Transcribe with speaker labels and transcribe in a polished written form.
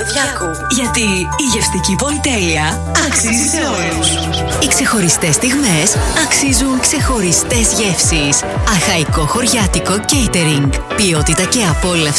Speaker 1: Σαββατιάκου. Γιατί η γευστική πολυτέλεια αξίζει σε όλους. Οι ξεχωριστές στιγμές αξίζουν ξεχωριστές γεύσεις. Αχαϊκό χωριάτικο catering. Ποιότητα και απόλαυση